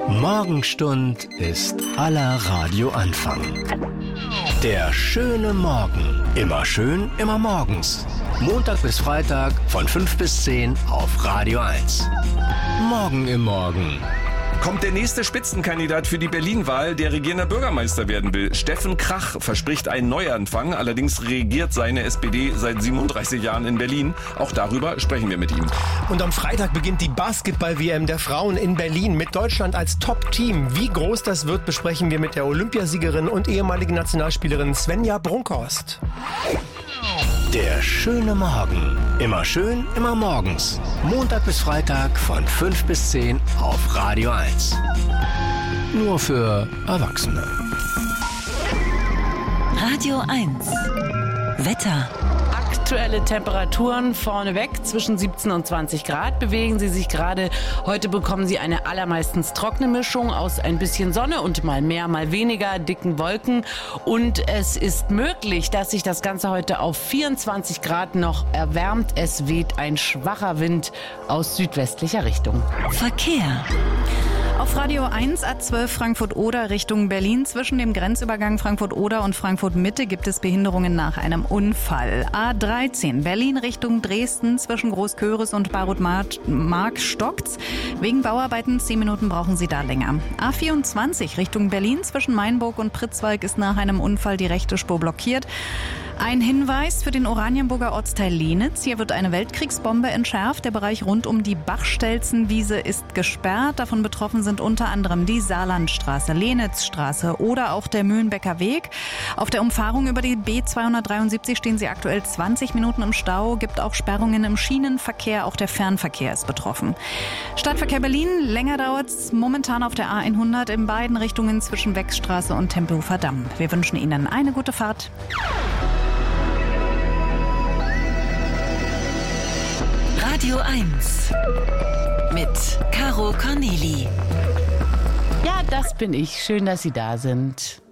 Morgenstund ist aller Radioanfang. Der schöne Morgen. Immer schön, immer morgens. Montag bis Freitag von 5 bis 10 auf Radio 1. Morgen im Morgen. Kommt der nächste Spitzenkandidat für die Berlin-Wahl, der regierender Bürgermeister werden will. Steffen Krach verspricht einen Neuanfang. Allerdings regiert seine SPD seit 37 Jahren in Berlin. Auch darüber sprechen wir mit ihm. Und am Freitag beginnt die Basketball-WM der Frauen in Berlin mit Deutschland als Top-Team. Wie groß das wird, besprechen wir mit der Olympiasiegerin und ehemaligen Nationalspielerin Svenja Brunkhorst. Der schöne Morgen. Immer schön, immer morgens. Montag bis Freitag von 5 bis 10 auf Radio 1. Nur für Erwachsene. Radio 1. Wetter. Aktuelle Temperaturen vorneweg zwischen 17 und 20 Grad bewegen sie sich gerade. Heute bekommen sie eine allermeistens trockene Mischung aus ein bisschen Sonne und mal mehr, mal weniger dicken Wolken. Und es ist möglich, dass sich das Ganze heute auf 24 Grad noch erwärmt. Es weht ein schwacher Wind aus südwestlicher Richtung. Verkehr. Auf Radio 1 A12 Frankfurt-Oder Richtung Berlin. Zwischen dem Grenzübergang Frankfurt-Oder und Frankfurt-Mitte gibt es Behinderungen nach einem Unfall. A13 Berlin Richtung Dresden zwischen Großköris und Barut-Mark stockt's. Wegen Bauarbeiten 10 Minuten brauchen Sie da länger. A24 Richtung Berlin zwischen Mainburg und Pritzwalk ist nach einem Unfall die rechte Spur blockiert. Ein Hinweis für den Oranienburger Ortsteil Lenitz. Hier wird eine Weltkriegsbombe entschärft. Der Bereich rund um die Bachstelzenwiese ist gesperrt. Davon betroffen sind unter anderem die Saarlandstraße, Lenitzstraße oder auch der Mühlenbecker Weg. Auf der Umfahrung über die B273 stehen Sie aktuell 20 Minuten im Stau. Gibt auch Sperrungen im Schienenverkehr. Auch der Fernverkehr ist betroffen. Stadtverkehr Berlin. Länger dauert es momentan auf der A100 in beiden Richtungen zwischen Wechsstraße und Tempelhofer Damm. Wir wünschen Ihnen eine gute Fahrt. Radio 1 mit Caro Corneli. Ja, das bin ich. Schön, dass Sie da sind.